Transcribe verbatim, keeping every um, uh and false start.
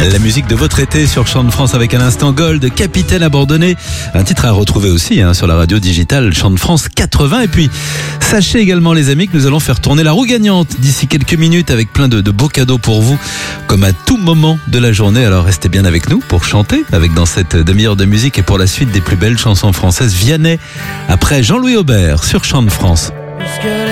La musique de votre été sur Chant de France avec un instant Gold, Capitaine Abandonné. Un titre à retrouver aussi hein, sur la radio digitale Chant de France quatre-vingts. Et puis, sachez également les amis que nous allons faire tourner la roue gagnante d'ici quelques minutes avec plein de, de beaux cadeaux pour vous, comme à tout moment de la journée. Alors restez bien avec nous pour chanter avec dans cette demi-heure de musique et pour la suite des plus belles chansons françaises. Vianney après Jean-Louis Aubert sur Chant de France.